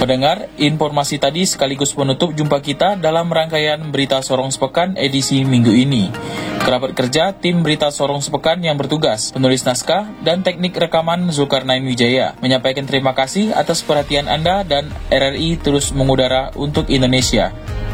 Mendengar informasi tadi sekaligus penutup jumpa kita dalam rangkaian Berita Sorong Sepekan edisi minggu ini. Kerabat kerja tim Berita Sorong Sepekan yang bertugas, penulis naskah dan teknik rekaman Zulkarnain Wijaya, menyampaikan terima kasih atas perhatian Anda dan RRI terus mengudara untuk Indonesia.